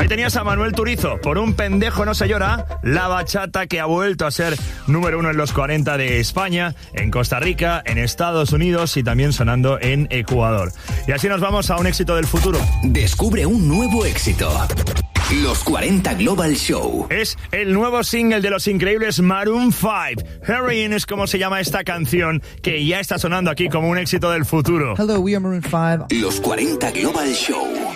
Ahí tenías a Manuel Turizo, Por un pendejo no se llora, la bachata que ha vuelto a ser número 1 en los 40 de España, en Costa Rica, en Estados Unidos y también sonando en Ecuador. Y así nos vamos a un éxito del futuro. Descubre un nuevo éxito. Los 40 Global Show. Es el nuevo single de los increíbles Maroon 5. Heroin es como se llama esta canción, que ya está sonando aquí como un éxito del futuro. Hello, we are Maroon 5. Los 40 Global Show.